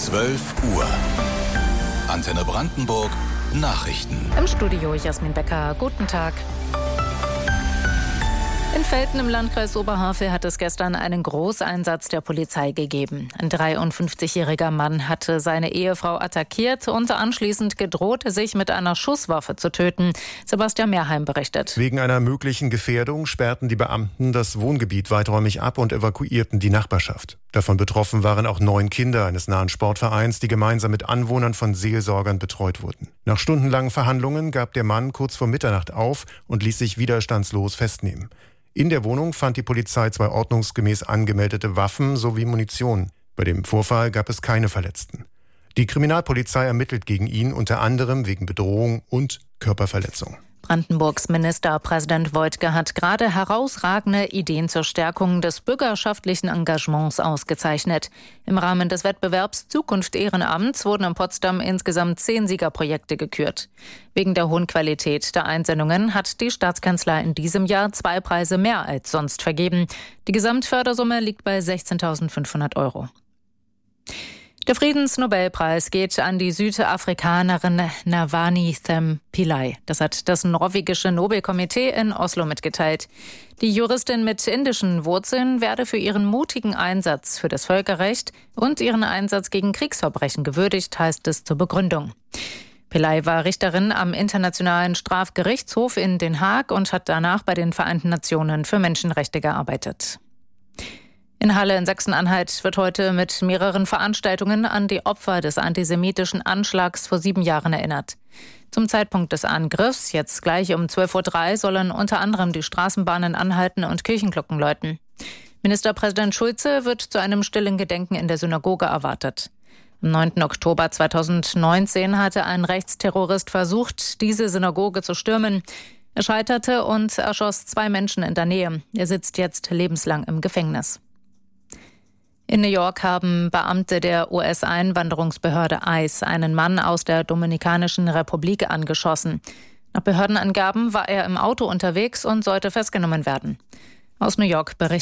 12 Uhr. Antenne Brandenburg. Nachrichten. Im Studio Jasmin Becker. Guten Tag. In Velten im Landkreis Oberhavel hat es gestern einen Großeinsatz der Polizei gegeben. Ein 53-jähriger Mann hatte seine Ehefrau attackiert und anschließend gedroht, sich mit einer Schusswaffe zu töten. Sebastian Mehrheim berichtet. Wegen einer möglichen Gefährdung sperrten die Beamten das Wohngebiet weiträumig ab und evakuierten die Nachbarschaft. Davon betroffen waren auch 9 Kinder eines nahen Sportvereins, die gemeinsam mit Anwohnern von Seelsorgern betreut wurden. Nach stundenlangen Verhandlungen gab der Mann kurz vor Mitternacht auf und ließ sich widerstandslos festnehmen. In der Wohnung fand die Polizei 2 ordnungsgemäß angemeldete Waffen sowie Munition. Bei dem Vorfall gab es keine Verletzten. Die Kriminalpolizei ermittelt gegen ihn unter anderem wegen Bedrohung und Körperverletzung. Brandenburgs Ministerpräsident Woidke hat gerade herausragende Ideen zur Stärkung des bürgerschaftlichen Engagements ausgezeichnet. Im Rahmen des Wettbewerbs Zukunft Ehrenamts wurden in Potsdam insgesamt 10 Siegerprojekte gekürt. Wegen der hohen Qualität der Einsendungen hat die Staatskanzlei in diesem Jahr 2 Preise mehr als sonst vergeben. Die Gesamtfördersumme liegt bei 16.500 €. Der Friedensnobelpreis geht an die Südafrikanerin Navalny Pillay. Das hat das norwegische Nobelkomitee in Oslo mitgeteilt. Die Juristin mit indischen Wurzeln werde für ihren mutigen Einsatz für das Völkerrecht und ihren Einsatz gegen Kriegsverbrechen gewürdigt, heißt es zur Begründung. Pillay war Richterin am Internationalen Strafgerichtshof in Den Haag und hat danach bei den Vereinten Nationen für Menschenrechte gearbeitet. In Halle in Sachsen-Anhalt wird heute mit mehreren Veranstaltungen an die Opfer des antisemitischen Anschlags vor 7 Jahren erinnert. Zum Zeitpunkt des Angriffs, jetzt gleich um 12.03 Uhr, sollen unter anderem die Straßenbahnen anhalten und Kirchenglocken läuten. Ministerpräsident Schulze wird zu einem stillen Gedenken in der Synagoge erwartet. Am 9. Oktober 2019 hatte ein Rechtsterrorist versucht, diese Synagoge zu stürmen. Er scheiterte und erschoss 2 Menschen in der Nähe. Er sitzt jetzt lebenslang im Gefängnis. In New York haben Beamte der US-Einwanderungsbehörde ICE einen Mann aus der Dominikanischen Republik angeschossen. Nach Behördenangaben war er im Auto unterwegs und sollte festgenommen werden. Aus New York berichtet